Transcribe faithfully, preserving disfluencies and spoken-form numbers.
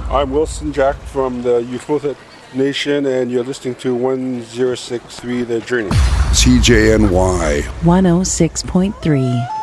I'm Wilson Jack from the Euphothid Nation, and you're listening to one oh six point three The Journey. C J N Y one oh six point three.